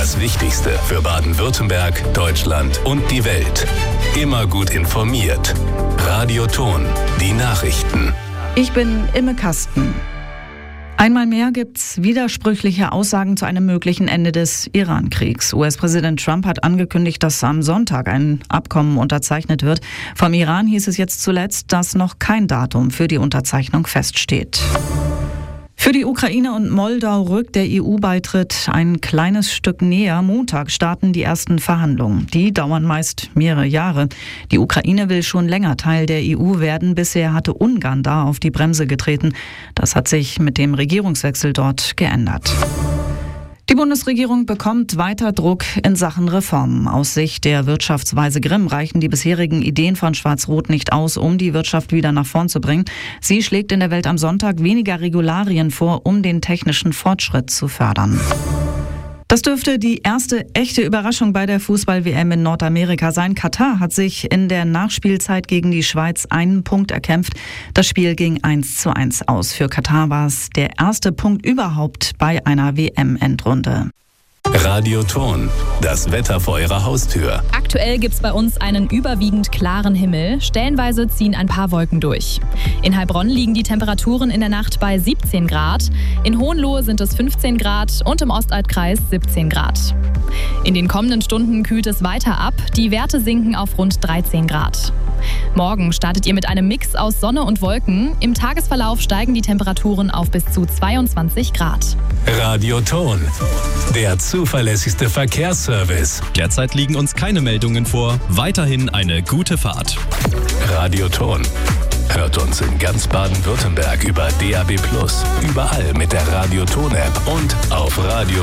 Das Wichtigste für Baden-Württemberg, Deutschland und die Welt. Immer gut informiert. Radio Ton, die Nachrichten. Ich bin Imme Kasten. Einmal mehr gibt's widersprüchliche Aussagen zu einem möglichen Ende des Iran-Kriegs. US-Präsident Trump hat angekündigt, dass am Sonntag ein Abkommen unterzeichnet wird. Vom Iran hieß es jetzt zuletzt, dass noch kein Datum für die Unterzeichnung feststeht. Für die Ukraine und Moldau rückt der EU-Beitritt ein kleines Stück näher. Montag starten die ersten Verhandlungen. Die dauern meist mehrere Jahre. Die Ukraine will schon länger Teil der EU werden. Bisher hatte Ungarn da auf die Bremse getreten. Das hat sich mit dem Regierungswechsel dort geändert. Die Bundesregierung bekommt weiter Druck in Sachen Reformen. Aus Sicht der Wirtschaftsweise Grimm reichen die bisherigen Ideen von Schwarz-Rot nicht aus, um die Wirtschaft wieder nach vorn zu bringen. Sie schlägt in der Welt am Sonntag weniger Regularien vor, um den technischen Fortschritt zu fördern. Das dürfte die erste echte Überraschung bei der Fußball-WM in Nordamerika sein. Katar hat sich in der Nachspielzeit gegen die Schweiz einen Punkt erkämpft. Das Spiel ging 1:1 aus. Für Katar war es der erste Punkt überhaupt bei einer WM-Endrunde. Radio Ton, das Wetter vor Ihrer Haustür. Aktuell gibt's bei uns einen überwiegend klaren Himmel. Stellenweise ziehen ein paar Wolken durch. In Heilbronn liegen die Temperaturen in der Nacht bei 17 Grad. In Hohenlohe sind es 15 Grad und im Ostalbkreis 17 Grad. In den kommenden Stunden kühlt es weiter ab. Die Werte sinken auf rund 13 Grad. Morgen startet ihr mit einem Mix aus Sonne und Wolken. Im Tagesverlauf steigen die Temperaturen auf bis zu 22 Grad. Radio Ton, der zuverlässigste Verkehrsservice. Derzeit liegen uns keine Meldungen vor. Weiterhin eine gute Fahrt. Radio Ton. Hört uns in ganz Baden-Württemberg über DAB+, überall mit der Radio Ton App und auf Radio